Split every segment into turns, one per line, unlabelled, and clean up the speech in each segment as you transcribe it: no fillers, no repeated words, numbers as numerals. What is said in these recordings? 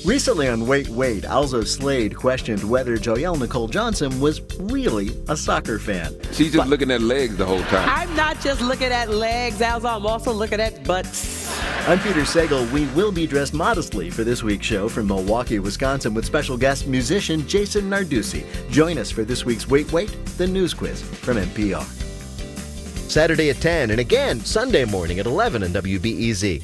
Recently on Wait, Wait, Alzo Slade questioned whether Joelle Nicole Johnson was really a soccer fan.
She's just looking at legs the whole time.
I'm not just looking at legs, Alzo. I'm also looking at butts.
I'm Peter Sagal. We will be dressed modestly for this week's show from Milwaukee, Wisconsin, with special guest musician Jason Narducci. Join us for this week's Wait, Wait, the news quiz from NPR.
Saturday at 10 and again Sunday morning at 11 on WBEZ.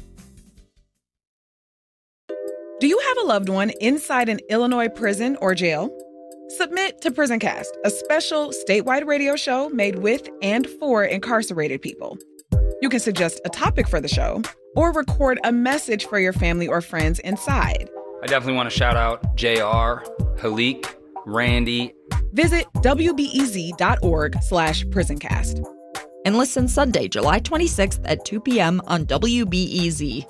Do you have a loved one inside an Illinois prison or jail? Submit to PrisonCast, a special statewide radio show made with and for incarcerated people. You can suggest a topic for the show or record a message for your family or friends inside.
I definitely want to shout out JR, Halik, Randy.
Visit wbez.org/prisoncast.
And listen Sunday, July 26th at 2 p.m. on WBEZ.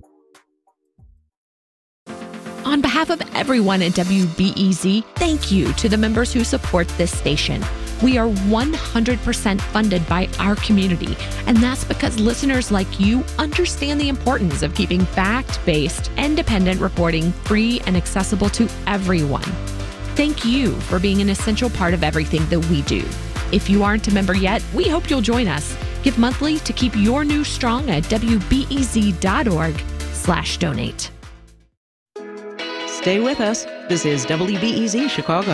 On behalf of everyone at WBEZ, thank you to the members who support this station. We are 100% funded by our community, and that's because listeners like you understand the importance of keeping fact-based, independent reporting free and accessible to everyone. Thank you for being an essential part of everything that we do. If you aren't a member yet, we hope you'll join us. Give monthly to keep your news strong at wbez.org/donate.
Stay with us. This is WBEZ Chicago.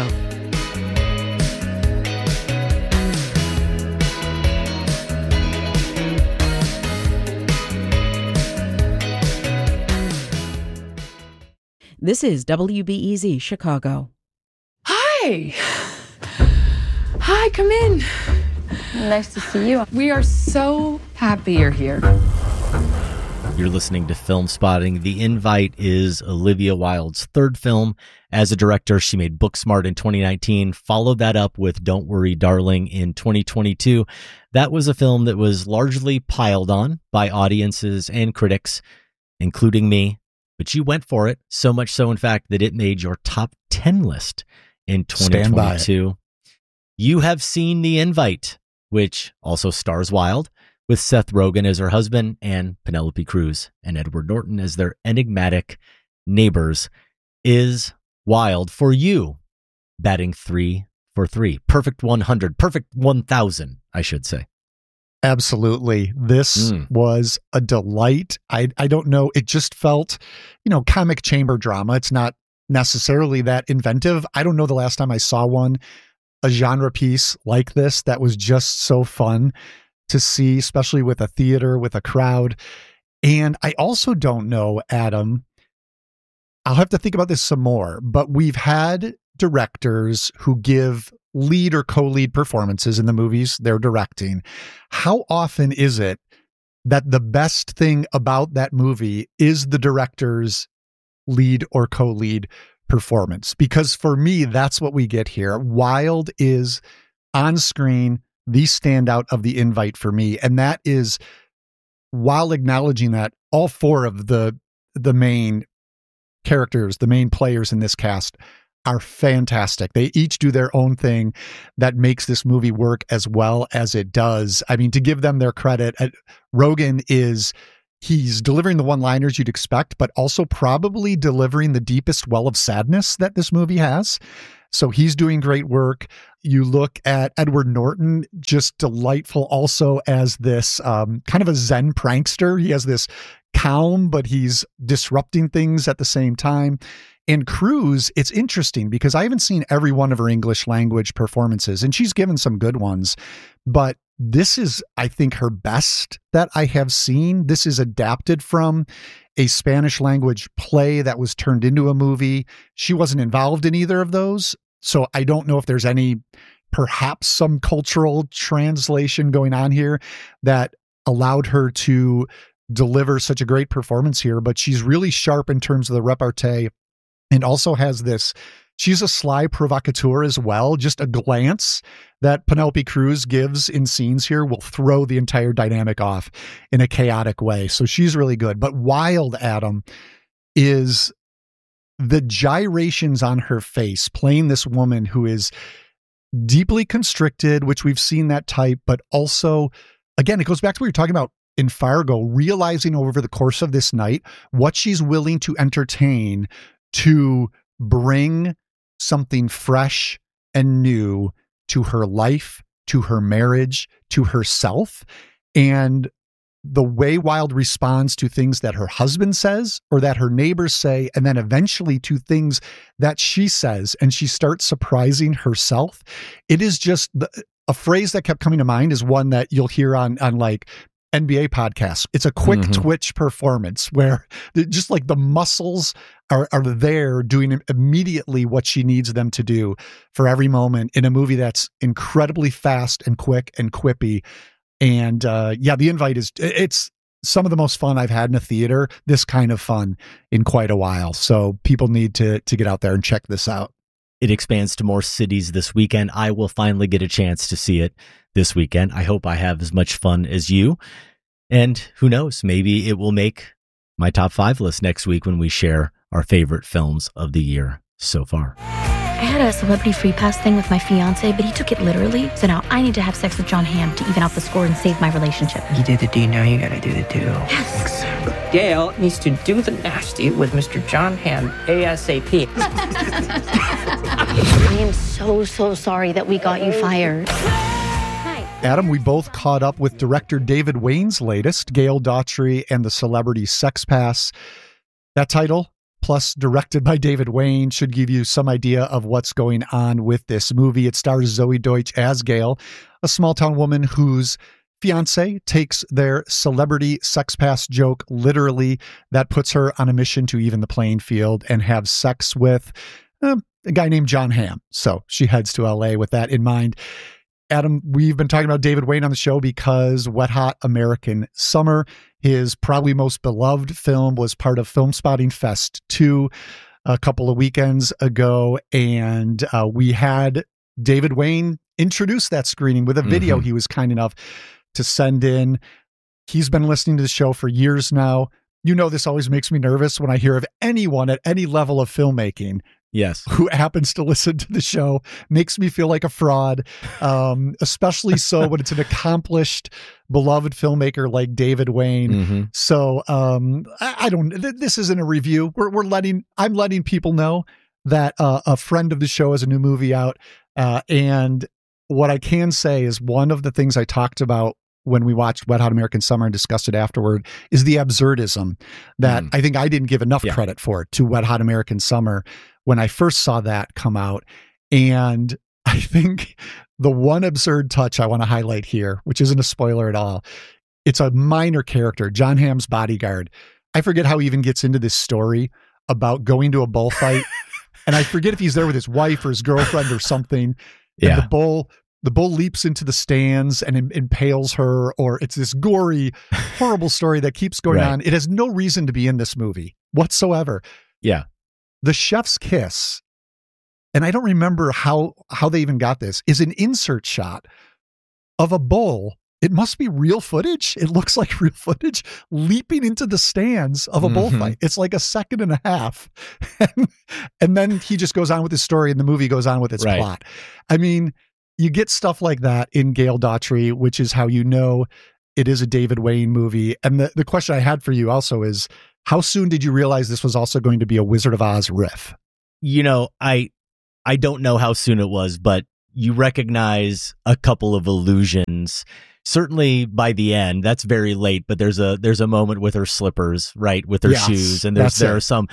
This is WBEZ Chicago.
Hi. Hi, come in.
Nice to see you.
We are so happy you're here.
You're listening to Film Spotting. The Invite is Olivia Wilde's third film as a director. She made Booksmart in 2019, followed that up with Don't Worry, Darling in 2022. That was a film that was largely piled on by audiences and critics, including me. But you went for it, so much so, in fact, that it made your top 10 list in 2022. You have seen The Invite, which also stars Wilde, with Seth Rogen as her husband and Penelope Cruz and Edward Norton as their enigmatic neighbors. Is Wilde for you batting 3 for 3? Perfect 100, perfect 1,000, I should say.
Absolutely. This was a delight. I don't know. It just felt, comic chamber drama. It's not necessarily that inventive. I don't know the last time I saw a genre piece like this that was just so fun to see, especially with a theater, with a crowd. And I also don't know, Adam, I'll have to think about this some more, but we've had directors who give lead or co-lead performances in the movies they're directing. How often is it that the best thing about that movie is the director's lead or co-lead performance? Because for me, that's what we get here. Wilde is on screen the standout of The Invite for me. And that is, while acknowledging that all four of the main characters, the main players in this cast are fantastic. They each do their own thing that makes this movie work as well as it does. I mean, to give them their credit, Rogen he's delivering the one-liners you'd expect, but also probably delivering the deepest well of sadness that this movie has. So he's doing great work. You look at Edward Norton, just delightful also as this kind of a Zen prankster. He has this calm, but he's disrupting things at the same time. And Cruz, it's interesting because I haven't seen every one of her English language performances, and she's given some good ones, but this is, I think, her best that I have seen. This is adapted from a Spanish language play that was turned into a movie. She wasn't involved in either of those. So I don't know if there's perhaps some cultural translation going on here that allowed her to deliver such a great performance here, but she's really sharp in terms of the repartee and also has this, she's a sly provocateur as well. Just a glance that Penelope Cruz gives in scenes here will throw the entire dynamic off in a chaotic way. So she's really good. But Wilde, Adam, is the gyrations on her face, playing this woman who is deeply constricted, which we've seen that type, but also, again, it goes back to what you're talking about in Fargo, realizing over the course of this night what she's willing to entertain to bring something fresh and new to her life, to her marriage, to herself. And the way Wilde responds to things that her husband says or that her neighbors say, and then eventually to things that she says, and she starts surprising herself. It is just a phrase that kept coming to mind is one that you'll hear on like NBA podcasts. It's a quick twitch performance where just like the muscles are there doing immediately what she needs them to do for every moment in a movie that's incredibly fast and quick and quippy. And The Invite it's some of the most fun I've had in a theater, this kind of fun, in quite a while. So people need to get out there and check this out.
It expands to more cities this weekend. I will finally get a chance to see it this weekend. I hope I have as much fun as you. And who knows, maybe it will make my top 5 list next week when we share our favorite films of the year so far.
I had a celebrity free pass thing with my fiance, but he took it literally. So now I need to have sex with John Hamm to even out the score and save my relationship.
You did the D, now you gotta do the do.
Yes.
Gail needs to do the nasty with Mr. John Hamm ASAP.
I am so sorry that we got you fired.
Adam, we both caught up with director David Wain's latest, Gail Daughtry and the Celebrity Sex Pass. That title, plus directed by David Wain, should give you some idea of what's going on with this movie. It stars Zoe Deutch as Gail, a small-town woman whose fiance takes their celebrity sex pass joke literally. That puts her on a mission to even the playing field and have sex with a guy named John Hamm. So she heads to LA with that in mind. Adam, we've been talking about David Wain on the show because Wet Hot American Summer, his probably most beloved film, was part of Film Spotting Fest 2 a couple of weekends ago. And we had David Wain introduce that screening with a video he was kind enough to send in. He's been listening to the show for years now. You know, this always makes me nervous when I hear of anyone at any level of filmmaking who happens to listen to the show. Makes me feel like a fraud, especially so when it's an accomplished, beloved filmmaker like David Wain. So I don't. This isn't a review. I'm letting people know that a friend of the show has a new movie out, and what I can say is one of the things I talked about when we watched Wet Hot American Summer and discussed it afterward is the absurdism that I think I didn't give enough credit for to Wet Hot American Summer when I first saw that come out. And I think the one absurd touch I want to highlight here, which isn't a spoiler at all, it's a minor character, John Hamm's bodyguard. I forget how he even gets into this story about going to a bullfight. And I forget if he's there with his wife or his girlfriend or something. And the bull leaps into the stands and impales her, or it's this gory, horrible story that keeps going on. It has no reason to be in this movie whatsoever.
Yeah.
The chef's kiss, and I don't remember how they even got this, is an insert shot of a bull. It must be real footage. It looks like real footage leaping into the stands of a bullfight. It's like a second and a half. And then he just goes on with his story and the movie goes on with its plot. I mean, you get stuff like that in Gail Daughtry, which is how you know it is a David Wain movie. And the question I had for you also is, how soon did you realize this was also going to be a Wizard of Oz riff?
You know, I don't know how soon it was, but you recognize a couple of allusions. Certainly by the end, that's very late, but there's a moment with her slippers, right, with her shoes, and there are some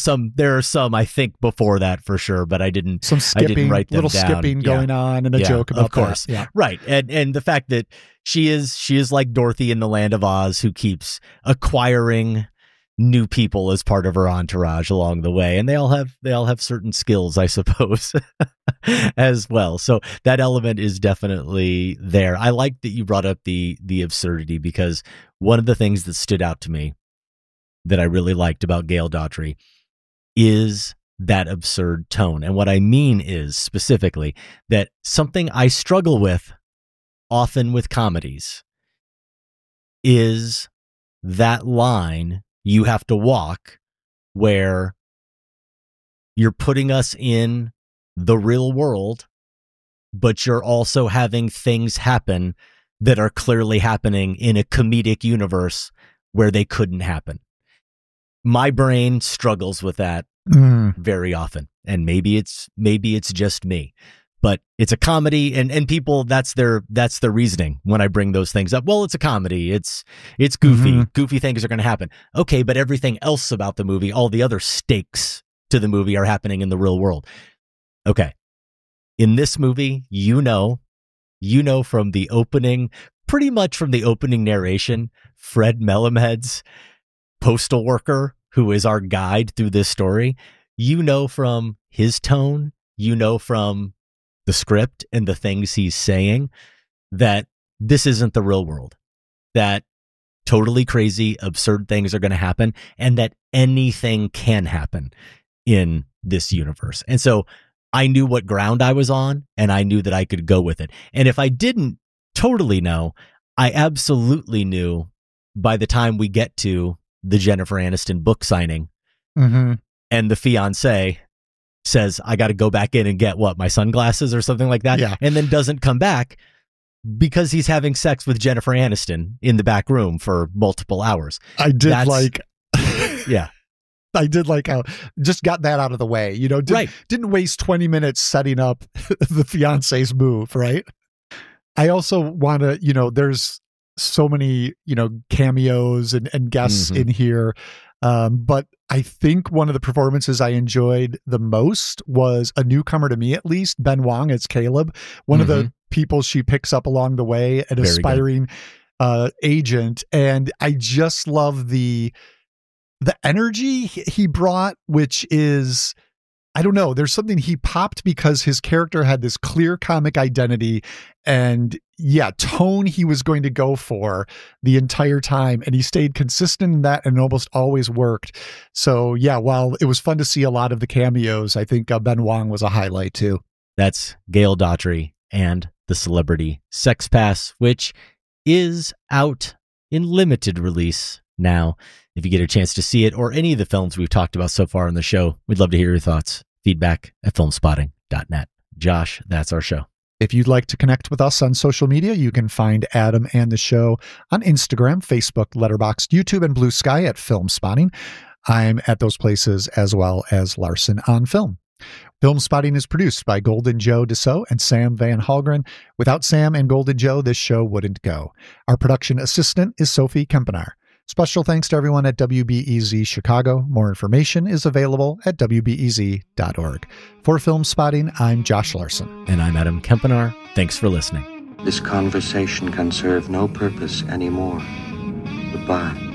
I think before that for sure, but I didn't write them
little
down.
Skipping going on, and a joke about
of course,
that.
Right, and the fact that she is like Dorothy in the Land of Oz, who keeps acquiring new people as part of her entourage along the way, and they all have certain skills, I suppose, as well. So that element is definitely there. I like that you brought up the absurdity, because one of the things that stood out to me that I really liked about Gail Daughtry is that absurd tone. And what I mean is specifically that something I struggle with often with comedies is that line you have to walk where you're putting us in the real world, but you're also having things happen that are clearly happening in a comedic universe where they couldn't happen. My brain struggles with that very often. And maybe it's just me. But it's a comedy, and people, that's their reasoning when I bring those things up. Well, it's a comedy. It's goofy. Goofy things are going to happen. Okay, but everything else about the movie, all the other stakes to the movie are happening in the real world. Okay. In this movie, you know from the opening, pretty much from the opening narration, Fred Melamed, postal worker, who is our guide through this story, you know from his tone, you know from the script and the things he's saying, that this isn't the real world, that totally crazy, absurd things are going to happen, and that anything can happen in this universe. And so I knew what ground I was on, and I knew that I could go with it. And if I didn't totally know, I absolutely knew by the time we get to the Jennifer Aniston book signing, and the fiance says, I got to go back in and get my sunglasses or something like that.
Yeah.
And then doesn't come back because he's having sex with Jennifer Aniston in the back room for multiple hours.
I did how just got that out of the way, didn't waste 20 minutes setting up the fiance's move. Right. I also want to, there's so many, cameos and guests in here. But I think one of the performances I enjoyed the most was a newcomer to me, at least, Ben Wong as Caleb, one of the people she picks up along the way, an aspiring agent. And I just love the energy he brought, which is, I don't know, there's something, he popped because his character had this clear comic identity and tone he was going to go for the entire time. And he stayed consistent in that and almost always worked. So while it was fun to see a lot of the cameos, I think Ben Wong was a highlight too.
That's Gail Daughtry and the Celebrity Sex Pass, which is out in limited release now. If you get a chance to see it or any of the films we've talked about so far on the show, we'd love to hear your thoughts. Feedback at filmspotting.net. Josh, that's our show.
If you'd like to connect with us on social media, you can find Adam and the show on Instagram, Facebook, Letterboxd, YouTube, and Blue Sky at Film Spotting. I'm at those places as well as Larson on Film. Film Spotting is produced by Golden Joe Dassault and Sam Van Halgren. Without Sam and Golden Joe, this show wouldn't go. Our production assistant is Sophie Kempenaar. Special thanks to everyone at WBEZ Chicago. More information is available at WBEZ.org. For Film Spotting, I'm Josh Larson.
And I'm Adam Kempenaar. Thanks for listening.
This conversation can serve no purpose anymore. Goodbye.